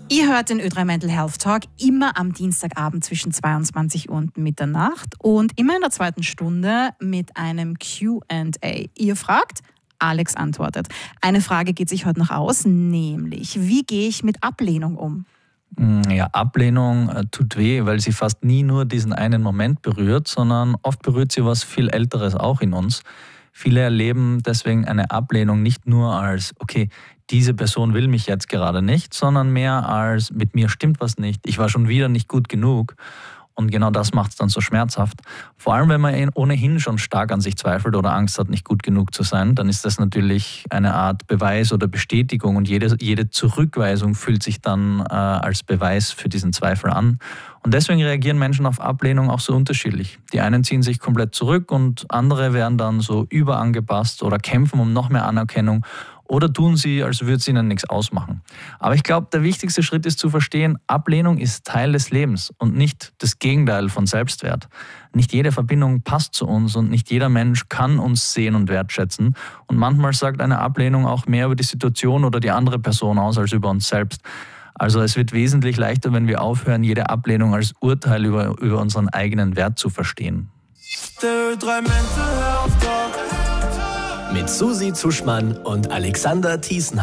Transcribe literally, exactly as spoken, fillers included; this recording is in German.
Ihr hört den Ö drei Mental Health Talk immer am Dienstagabend zwischen zweiundzwanzig und Mitternacht und immer in der zweiten Stunde mit einem Q and A. Ihr fragt, Alex antwortet. Eine Frage geht sich heute noch aus, nämlich, wie gehe ich mit Ablehnung um? Ja, Ablehnung äh, tut weh, weil sie fast nie nur diesen einen Moment berührt, sondern oft berührt sie was viel Älteres auch in uns. Viele erleben deswegen eine Ablehnung nicht nur als, okay, diese Person will mich jetzt gerade nicht, sondern mehr als, mit mir stimmt was nicht, ich war schon wieder nicht gut genug. Und genau das macht es dann so schmerzhaft. Vor allem, wenn man ohnehin schon stark an sich zweifelt oder Angst hat, nicht gut genug zu sein, dann ist das natürlich eine Art Beweis oder Bestätigung und jede, jede Zurückweisung fühlt sich dann äh, als Beweis für diesen Zweifel an. Und deswegen reagieren Menschen auf Ablehnung auch so unterschiedlich. Die einen ziehen sich komplett zurück und andere werden dann so überangepasst oder kämpfen um noch mehr Anerkennung. Oder tun sie, als würde es ihnen nichts ausmachen. Aber ich glaube, der wichtigste Schritt ist zu verstehen, Ablehnung ist Teil des Lebens und nicht das Gegenteil von Selbstwert. Nicht jede Verbindung passt zu uns und nicht jeder Mensch kann uns sehen und wertschätzen. Und manchmal sagt eine Ablehnung auch mehr über die Situation oder die andere Person aus als über uns selbst. Also es wird wesentlich leichter, wenn wir aufhören, jede Ablehnung als Urteil über, über unseren eigenen Wert zu verstehen. Der Ö drei Mental Health Talk mit Susi Zuschmann und Alexander Thiessen.